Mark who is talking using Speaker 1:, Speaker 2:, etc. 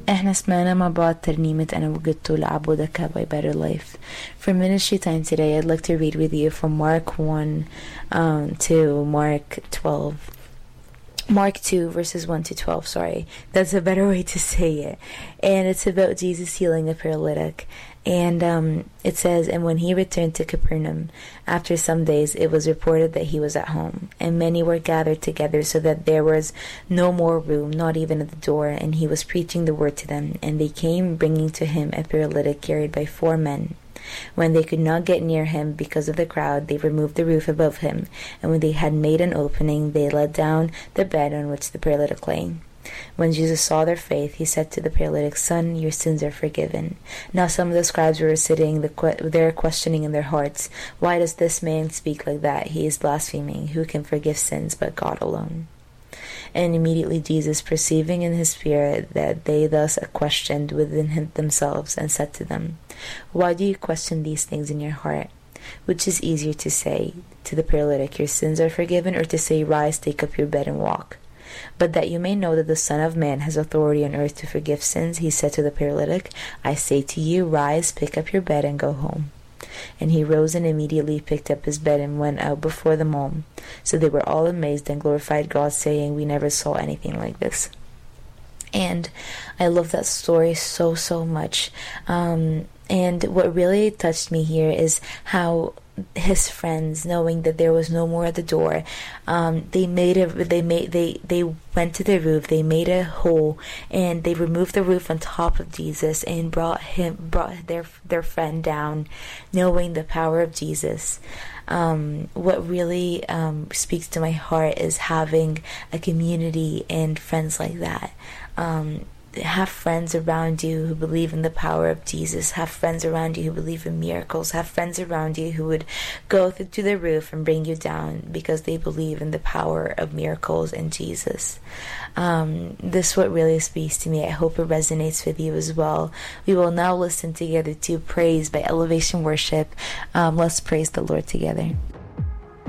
Speaker 1: احنا سمعنا مع بعض ترنيمة أنا وجدت لأعبدك by Better Life. For ministry time today, I'd like to read with you from Mark 1 to Mark 12. Mark 2 verses 1 to 12, sorry. That's a better way to say it. And it's about Jesus healing a paralytic. And it says, and when he returned to Capernaum, after some days, it was reported that he was at home. And many were gathered together so that there was no more room, not even at the door. And he was preaching the word to them. And they came, bringing to him a paralytic carried by 4 men. When they could not get near him because of the crowd, they removed the roof above him. And when they had made an opening, they let down the bed on which the paralytic lay. When Jesus saw their faith, he said to the paralytic, Son, your sins are forgiven. Now some of the scribes were sitting there questioning in their hearts, Why does this man speak like that? He is blaspheming. Who can forgive sins but God alone? And immediately Jesus, perceiving in his spirit that they thus questioned within themselves, and said to them, Why do you question these things in your heart? Which is easier to say to the paralytic, Your sins are forgiven, or to say, Rise, take up your bed and walk? But that you may know that the Son of Man has authority on earth to forgive sins, he said to the paralytic, I say to you, Rise, pick up your bed and go home. And he rose and immediately picked up his bed and went out before them all. So they were all amazed and glorified God, saying, We never saw anything like this. And I love that story so, so much. And what really touched me here is how his friends, knowing that there was no more at the door, they went to the roof, they made a hole, and they removed the roof on top of Jesus and brought their friend down, knowing the power of Jesus. What really speaks to my heart is having a community and friends like that. Have friends around you who believe in the power of Jesus. Have friends around you who believe in miracles. Have friends around you who would go to the roof and bring you down because they believe in the power of miracles in Jesus. This is what really speaks to me. I hope it resonates with you as well. We will now listen together to Praise by Elevation Worship. Let's praise the Lord together.